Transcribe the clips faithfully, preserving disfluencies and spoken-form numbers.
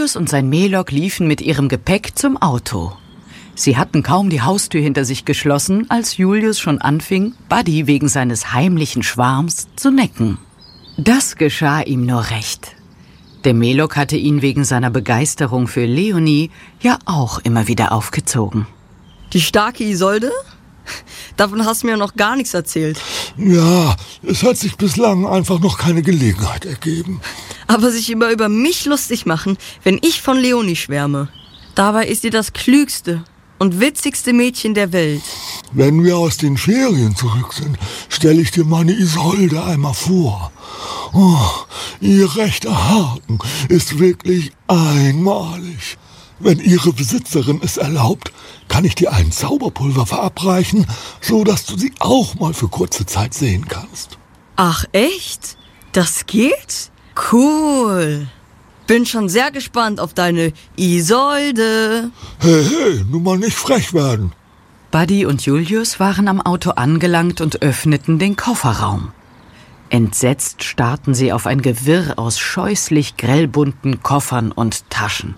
Julius und sein Melok liefen mit ihrem Gepäck zum Auto. Sie hatten kaum die Haustür hinter sich geschlossen, als Julius schon anfing, Buddy wegen seines heimlichen Schwarms zu necken. Das geschah ihm nur recht. Der Melok hatte ihn wegen seiner Begeisterung für Leonie ja auch immer wieder aufgezogen. Die starke Isolde? Davon hast du mir noch gar nichts erzählt. Ja, es hat sich bislang einfach noch keine Gelegenheit ergeben. Aber sich immer über mich lustig machen, wenn ich von Leonie schwärme. Dabei ist sie das klügste und witzigste Mädchen der Welt. Wenn wir aus den Ferien zurück sind, stelle ich dir meine Isolde einmal vor. Oh, ihr rechter Haken ist wirklich einmalig. Wenn ihre Besitzerin es erlaubt, kann ich dir ein Zauberpulver verabreichen, so dass du sie auch mal für kurze Zeit sehen kannst. Ach echt? Das geht? Cool. Bin schon sehr gespannt auf deine Isolde. Hey, hey, nur mal nicht frech werden. Buddy und Julius waren am Auto angelangt und öffneten den Kofferraum. Entsetzt starrten sie auf ein Gewirr aus scheußlich grellbunten Koffern und Taschen.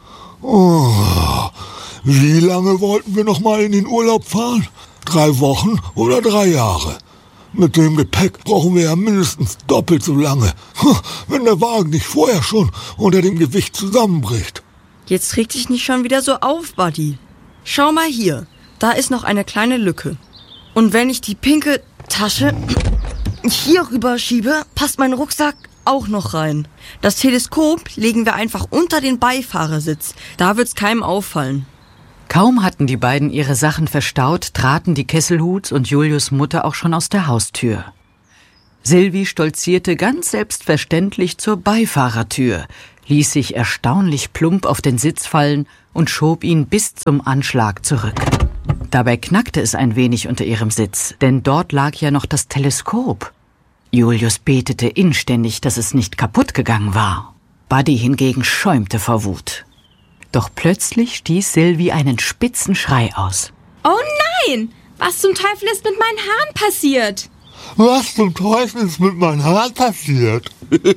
Oh, wie lange wollten wir noch mal in den Urlaub fahren? Drei Wochen oder drei Jahre? Mit dem Gepäck brauchen wir ja mindestens doppelt so lange. Wenn der Wagen nicht vorher schon unter dem Gewicht zusammenbricht. Jetzt reg dich nicht schon wieder so auf, Buddy. Schau mal hier, da ist noch eine kleine Lücke. Und wenn ich die pinke Tasche hier rüberschiebe, passt mein Rucksack auch noch rein. Das Teleskop legen wir einfach unter den Beifahrersitz. Da wird's keinem auffallen. Kaum hatten die beiden ihre Sachen verstaut, traten die Kesselhuts und Julius' Mutter auch schon aus der Haustür. Silvi stolzierte ganz selbstverständlich zur Beifahrertür, ließ sich erstaunlich plump auf den Sitz fallen und schob ihn bis zum Anschlag zurück. Dabei knackte es ein wenig unter ihrem Sitz, denn dort lag ja noch das Teleskop. Julius betete inständig, dass es nicht kaputt gegangen war. Buddy hingegen schäumte vor Wut. Doch plötzlich stieß Silvi einen spitzen Schrei aus. Oh nein! Was zum Teufel ist mit meinen Haaren passiert? Was zum Teufel ist mit meinen Haaren passiert?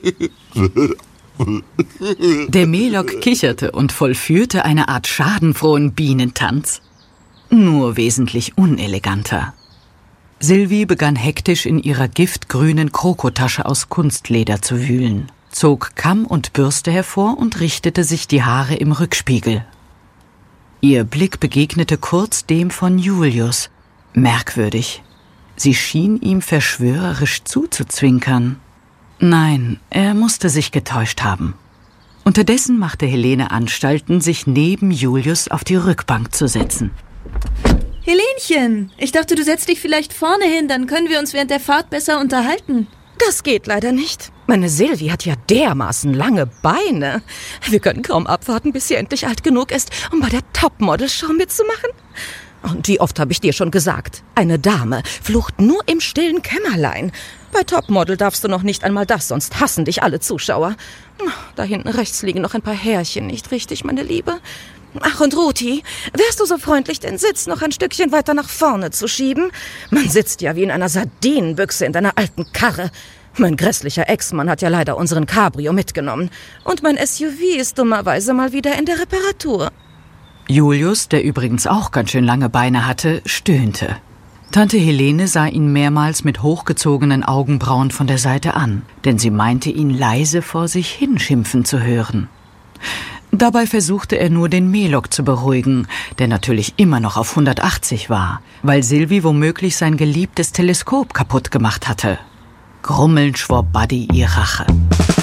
Der Melok kicherte und vollführte eine Art schadenfrohen Bienentanz. Nur wesentlich uneleganter. Silvi begann hektisch in ihrer giftgrünen Krokotasche aus Kunstleder zu wühlen, zog Kamm und Bürste hervor und richtete sich die Haare im Rückspiegel. Ihr Blick begegnete kurz dem von Julius. Merkwürdig. Sie schien ihm verschwörerisch zuzuzwinkern. Nein, er musste sich getäuscht haben. Unterdessen machte Helene Anstalten, sich neben Julius auf die Rückbank zu setzen. Helenchen, ich dachte, du setzt dich vielleicht vorne hin, dann können wir uns während der Fahrt besser unterhalten. Das geht leider nicht. Meine Silvi hat ja dermaßen lange Beine. Wir können kaum abwarten, bis sie endlich alt genug ist, um bei der Topmodel-Show mitzumachen. Und wie oft habe ich dir schon gesagt, eine Dame flucht nur im stillen Kämmerlein. Bei Topmodel darfst du noch nicht einmal das, sonst hassen dich alle Zuschauer. Da hinten rechts liegen noch ein paar Härchen, nicht richtig, meine Liebe? Ach, und Ruti, wärst du so freundlich, den Sitz noch ein Stückchen weiter nach vorne zu schieben? Man sitzt ja wie in einer Sardinenbüchse in deiner alten Karre. Mein grässlicher Ex-Mann hat ja leider unseren Cabrio mitgenommen. Und mein S U V ist dummerweise mal wieder in der Reparatur. Julius, der übrigens auch ganz schön lange Beine hatte, stöhnte. Tante Helene sah ihn mehrmals mit hochgezogenen Augenbrauen von der Seite an, denn sie meinte, ihn leise vor sich hinschimpfen zu hören. Dabei versuchte er nur, den Melok zu beruhigen, der natürlich immer noch auf hundertachtzig war, weil Silvi womöglich sein geliebtes Teleskop kaputt gemacht hatte. Grummelnd schwor Buddy ihr Rache.